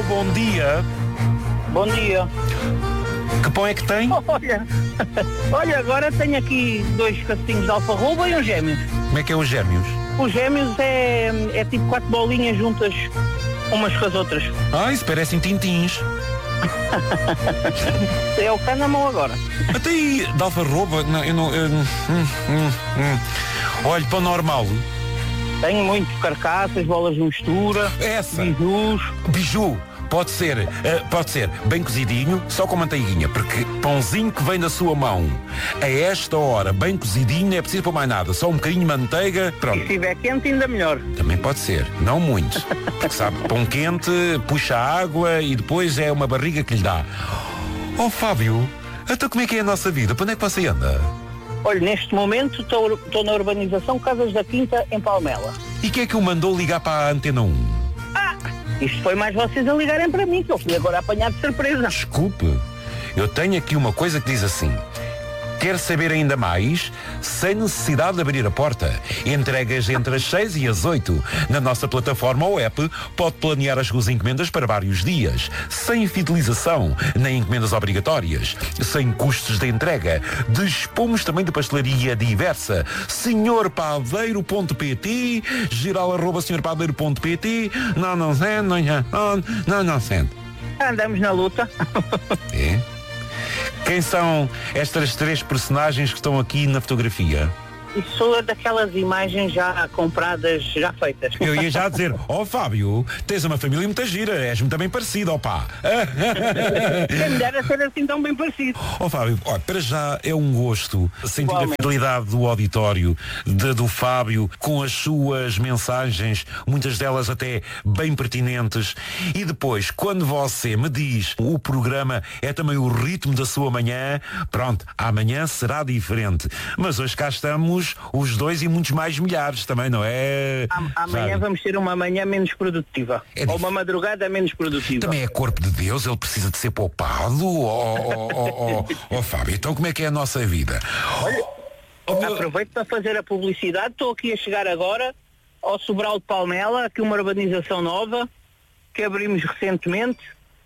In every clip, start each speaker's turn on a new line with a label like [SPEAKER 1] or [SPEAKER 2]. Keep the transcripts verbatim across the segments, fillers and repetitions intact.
[SPEAKER 1] bom dia.
[SPEAKER 2] Bom dia.
[SPEAKER 1] Que pão é que tem?
[SPEAKER 2] Olha, olha, agora tenho aqui dois cacetinhos de alfarroba e uns gêmeos.
[SPEAKER 1] Como é que é os gêmeos?
[SPEAKER 2] Os gêmeos é, é tipo quatro bolinhas juntas umas com as outras.
[SPEAKER 1] Ah, isso parecem tintins.
[SPEAKER 2] É o que está na mão agora.
[SPEAKER 1] Até aí, de alfarroba, não, eu não... Eu, hum, hum, hum. Olha, pão normal.
[SPEAKER 2] Tenho muito, carcaças, bolas de mistura,
[SPEAKER 1] Essa.
[SPEAKER 2] bijus.
[SPEAKER 1] Biju. Pode ser, uh, pode ser bem cozidinho, só com manteiguinha, porque pãozinho que vem na sua mão, a esta hora, bem cozidinho, não é preciso pôr mais nada, só um bocadinho de manteiga,
[SPEAKER 2] E
[SPEAKER 1] pronto.
[SPEAKER 2] se estiver quente, ainda melhor.
[SPEAKER 1] Também pode ser, não muito, porque sabe, pão quente, puxa a água e depois é uma barriga que lhe dá. Oh Fábio, então como é que é a nossa vida? Para onde é que você anda?
[SPEAKER 2] Olha, neste momento estou na urbanização Casas da Quinta, em Palmela.
[SPEAKER 1] E quem é que o mandou ligar para a Antena um?
[SPEAKER 2] Isto foi mais vocês a ligarem para mim, que eu fui agora apanhar de surpresa.
[SPEAKER 1] Desculpe, eu tenho aqui uma coisa que diz assim: quer saber ainda mais? Sem necessidade de abrir a porta. Entregas entre as seis e as oito. Na nossa plataforma ou app, pode planear as suas encomendas para vários dias. Sem fidelização, nem encomendas obrigatórias. Sem custos de entrega. Dispomos também de pastelaria diversa. senhor padeiro ponto pt, geral arroba senhor padeiro ponto pt. Não, não sei, não, não, não, não sei.
[SPEAKER 2] Andamos na luta.
[SPEAKER 1] É? Quem são estas três personagens que estão aqui na fotografia?
[SPEAKER 2] Isso é daquelas imagens já compradas, já feitas.
[SPEAKER 1] Eu ia já dizer, ó oh, Fábio, tens uma família muito gira, és muito bem parecido, ó pá.
[SPEAKER 2] Quem me dera ser assim tão bem parecido.
[SPEAKER 1] Ó oh, Fábio, ó, para já é um gosto sentir
[SPEAKER 2] Igualmente.
[SPEAKER 1] a fidelidade do auditório, de, do Fábio, com as suas mensagens, muitas delas até bem pertinentes. E depois, quando você me diz o programa é também o ritmo da sua manhã, pronto, amanhã será diferente. Mas hoje cá estamos os dois e muitos mais milhares também, não é?
[SPEAKER 2] A, amanhã
[SPEAKER 1] Sabe?
[SPEAKER 2] vamos ter uma manhã menos produtiva.
[SPEAKER 1] É
[SPEAKER 2] Ou uma madrugada menos produtiva.
[SPEAKER 1] Também é corpo de Deus, ele precisa de ser poupado, ó oh, oh, oh, oh, Fábio, então como é que é a nossa vida?
[SPEAKER 2] Olha,
[SPEAKER 1] Oh, meu-
[SPEAKER 2] aproveito para fazer a publicidade. Estou aqui a chegar agora ao Sobral de Palmela, aqui uma urbanização nova que abrimos recentemente.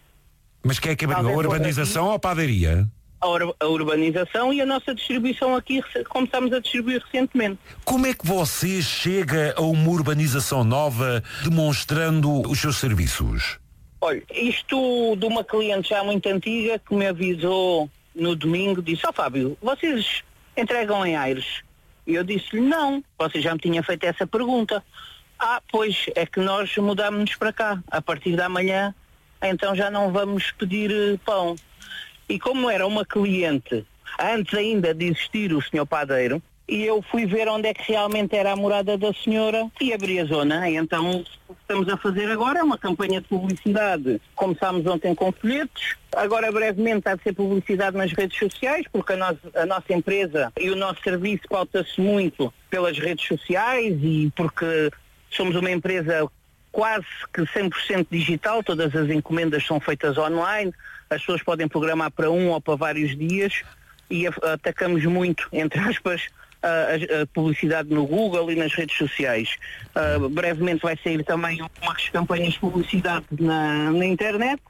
[SPEAKER 1] Mas quem é que abriu? A
[SPEAKER 2] Talvez
[SPEAKER 1] urbanização ou a padaria?
[SPEAKER 2] A, ur- a urbanização e a nossa distribuição aqui rece- começámos a distribuir recentemente.
[SPEAKER 1] Como é que você chega a uma urbanização nova demonstrando os seus serviços?
[SPEAKER 2] Olha, isto de uma cliente já muito antiga que me avisou no domingo, disse, ó oh, Fábio, vocês entregam em Aires? E eu disse-lhe, não, você já me tinha feito essa pergunta. Ah, pois, é que nós mudámos-nos para cá. A partir da manhã, então já não vamos pedir eh, pão. E como era uma cliente, antes ainda de existir o senhor Padeiro, e eu fui ver onde é que realmente era a morada da senhora e abri a zona. E então o que estamos a fazer agora é uma campanha de publicidade. Começámos ontem com folhetos, agora brevemente há de ser publicidade nas redes sociais, porque a, nós, a nossa empresa e o nosso serviço pauta-se muito pelas redes sociais e porque somos uma empresa quase que cem por cento digital, todas as encomendas são feitas online, as pessoas podem programar para um ou para vários dias e a- atacamos muito, entre aspas, a, a- a publicidade no Google e nas redes sociais. Ah, brevemente vai sair também umas campanhas de publicidade na, na internet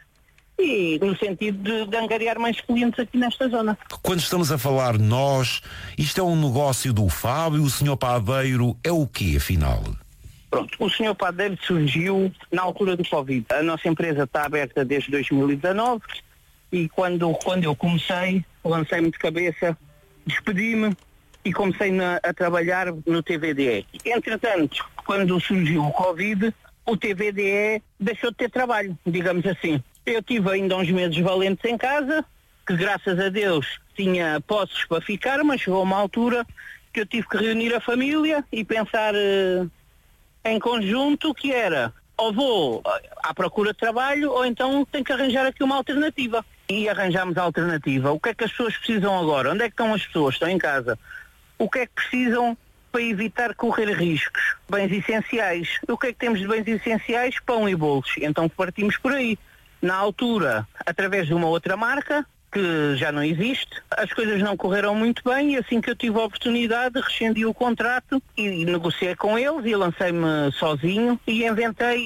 [SPEAKER 2] e no sentido de, de angariar mais clientes aqui nesta zona.
[SPEAKER 1] Quando estamos a falar nós, isto é um negócio do Fábio, o senhor Padeiro é o quê, afinal?
[SPEAKER 2] Pronto, o senhor Padeiro surgiu na altura do Covid. A nossa empresa está aberta desde dois mil e dezanove e quando, quando eu comecei, lancei-me de cabeça, despedi-me e comecei na- a trabalhar no T V D E. Entretanto, quando surgiu o Covid, o T V D E deixou de ter trabalho, digamos assim. Eu tive ainda uns meses valentes em casa, que graças a Deus tinha posses para ficar, mas chegou uma altura que eu tive que reunir a família e pensar eh, em conjunto que era ou vou à procura de trabalho ou então tenho que arranjar aqui uma alternativa. E arranjamos a alternativa. O que é que as pessoas precisam agora? Onde é que estão as pessoas? Estão em casa. O que é que precisam para evitar correr riscos? Bens essenciais. O que é que temos de bens essenciais? Pão e bolos. Então partimos por aí. Na altura, através de uma outra marca, que já não existe, as coisas não correram muito bem e assim que eu tive a oportunidade, rescindi o contrato e negociei com eles e lancei-me sozinho e inventei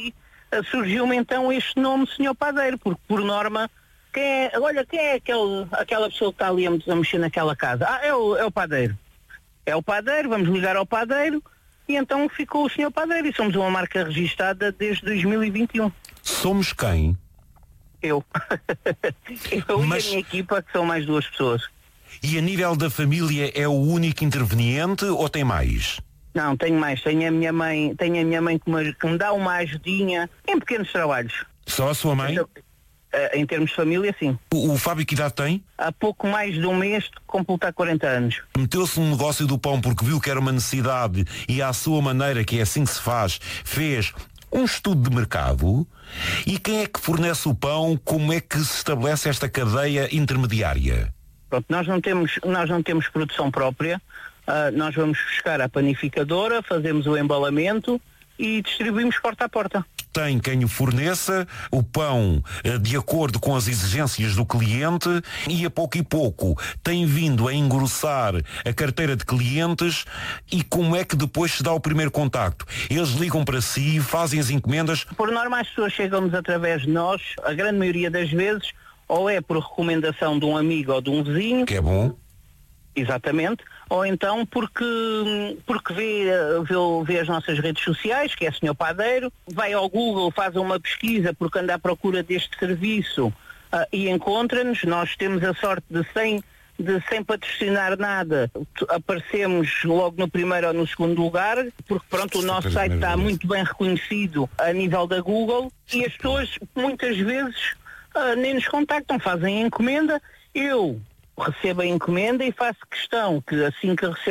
[SPEAKER 2] uh, surgiu-me então este nome, senhor Padeiro, porque por norma, quem é, olha, quem é aquele, aquela pessoa que está ali a mexer naquela casa? Ah, é o, é o Padeiro. É o Padeiro, vamos ligar ao Padeiro, e então ficou o senhor Padeiro, e somos uma marca registada desde dois mil e vinte e um.
[SPEAKER 1] Somos quem?
[SPEAKER 2] Eu. Eu
[SPEAKER 1] Mas...
[SPEAKER 2] e a minha equipa, que são mais duas pessoas.
[SPEAKER 1] E a nível da família é o único interveniente ou tem mais?
[SPEAKER 2] Não, tenho mais. Tenho a minha mãe, tenho a minha mãe que me, que me dá uma ajudinha em pequenos trabalhos.
[SPEAKER 1] Só a sua mãe?
[SPEAKER 2] Então, em termos de família, sim.
[SPEAKER 1] O, o Fábio que idade tem?
[SPEAKER 2] Há pouco mais de um mês de completar quarenta anos.
[SPEAKER 1] Meteu-se no negócio do pão porque viu que era uma necessidade e à sua maneira, que é assim que se faz, fez um estudo de mercado. E quem é que fornece o pão? Como é que se estabelece esta cadeia intermediária?
[SPEAKER 2] Pronto, nós não temos, nós não temos produção própria, uh, nós vamos buscar a panificadora, fazemos o embalamento e distribuímos porta a porta.
[SPEAKER 1] Tem quem o forneça, o pão uh, de acordo com as exigências do cliente e a pouco e pouco tem vindo a engrossar a carteira de clientes. E como é que depois se dá o primeiro contacto? Eles ligam para si, fazem as encomendas?
[SPEAKER 2] Por norma as pessoas chegam-nos através de nós, a grande maioria das vezes, ou é por recomendação de um amigo ou de um vizinho.
[SPEAKER 1] Que é bom.
[SPEAKER 2] Exatamente. Ou então porque, porque vê, vê, vê as nossas redes sociais, que é senhor Padeiro, vai ao Google, faz uma pesquisa porque anda à procura deste serviço uh, e encontra-nos. Nós temos a sorte de sem, de sem patrocinar nada, aparecemos logo no primeiro ou no segundo lugar, porque pronto, o nosso site está muito bem reconhecido a nível da Google e as pessoas muitas vezes Uh, nem nos contactam, fazem a encomenda, eu recebo a encomenda e faço questão que assim que recebo